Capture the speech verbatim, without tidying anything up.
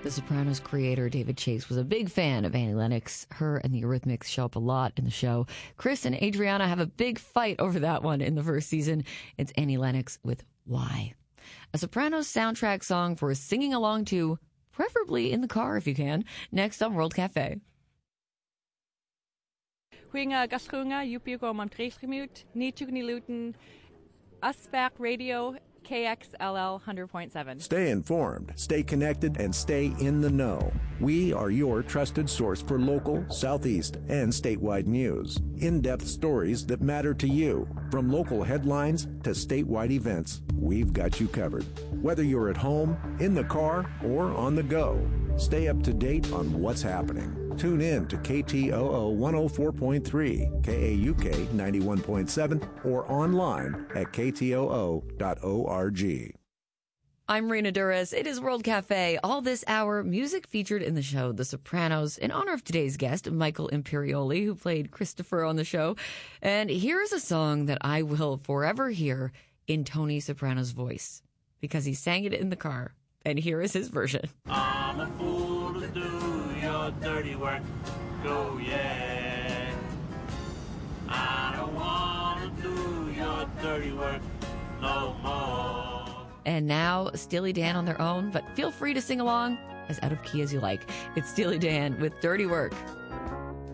The Sopranos creator David Chase was a big fan of Annie Lennox. Her and the Eurythmics show up a lot in the show. Chris and Adriana have a big fight over that one in the first season. It's Annie Lennox with Why. A Sopranos soundtrack song for singing along to, preferably in the car if you can, next on World Cafe. Huinga gaskunga yupi ko mam tres commute need to Luton Usback Radio K X L L one hundred point seven. Stay informed, stay connected, and stay in the know. We are your trusted source for local, Southeast, and statewide news. In-depth stories that matter to you. From local headlines to statewide events, we've got you covered. Whether you're at home, in the car, or on the go, stay up to date on what's happening. Tune in to K T O O one oh four point three, K A U K ninety-one point seven, or online at K T O O dot org. I'm Rena Duras. It is World Cafe. All this hour, music featured in the show The Sopranos, in honor of today's guest, Michael Imperioli, who played Christopher on the show. And here's a song that I will forever hear in Tony Soprano's voice, because he sang it in the car. And here is his version. I'm a fool to do your dirty work. Go, yeah. I don't want to do your dirty work no more. And now, Steely Dan on their own, but feel free to sing along as out of key as you like. It's Steely Dan with Dirty Work.